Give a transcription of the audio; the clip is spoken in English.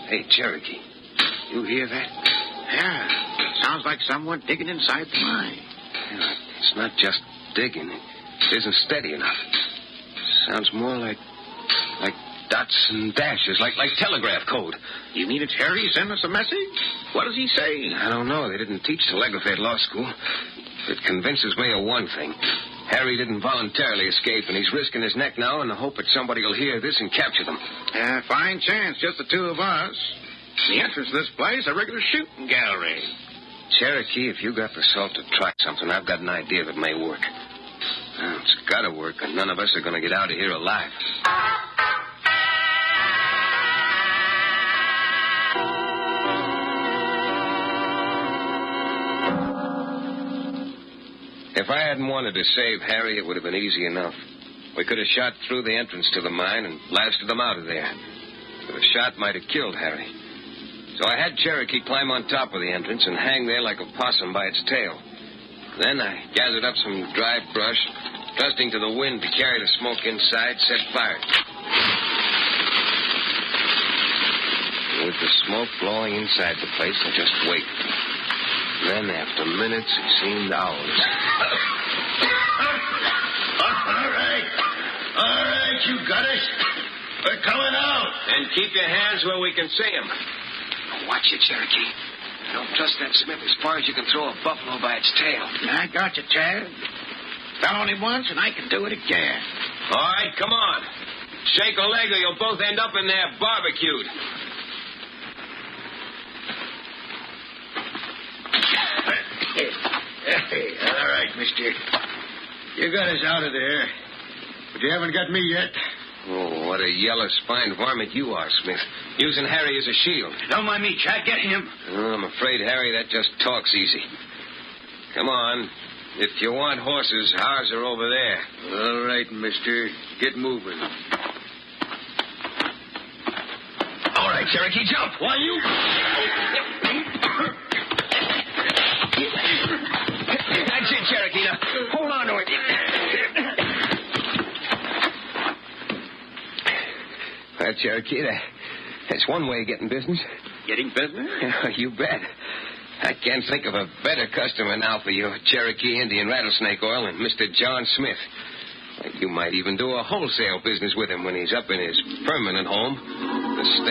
Hey, Cherokee, you hear that? Yeah, sounds like someone digging inside the mine. Yeah, it's not just digging. It isn't steady enough. Sounds more like dots and dashes, like telegraph code. You mean it's Harry sending us a message? What does he say? I don't know. They didn't teach telegraphy at law school. It convinces me of one thing. Harry didn't voluntarily escape, and he's risking his neck now in the hope that somebody will hear this and capture them. Fine chance, just the two of us. The entrance to this place, a regular shooting gallery. Cherokee, if you got the salt to try something, I've got an idea that may work. Well, it's got to work, and none of us are going to get out of here alive. If I hadn't wanted to save Harry, it would have been easy enough. We could have shot through the entrance to the mine and blasted them out of there. But a shot might have killed Harry. So I had Cherokee climb on top of the entrance and hang there like a possum by its tail. Then I gathered up some dry brush, trusting to the wind to carry the smoke inside, set fire. With the smoke blowing inside the place, I just waited. Then, after minutes, it seemed hours. All right, you got it. We're coming out. And keep your hands where we can see them. Watch it, Cherokee. Don't trust that Smith as far as you can throw a buffalo by its tail. I got you, Chad. Fell only once, and I can do it again. All right, come on. Shake a leg or you'll both end up in there barbecued. All right, mister. You got us out of there. But you haven't got me yet. Oh, what a yellow-spined varmint you are, Smith. Using Harry as a shield. Don't mind me, Chad. Get him. Oh, I'm afraid, Harry, that just talks easy. Come on. If you want horses, ours are over there. All right, mister. Get moving. All right, Cherokee, jump. Why, you... That's it, Cherokee. Now, hold on to it. Well, Cherokee, that's one way of getting business. Getting business? You bet. I can't think of a better customer now for your Cherokee Indian rattlesnake oil than Mr. John Smith. You might even do a wholesale business with him when he's up in his permanent home, the state.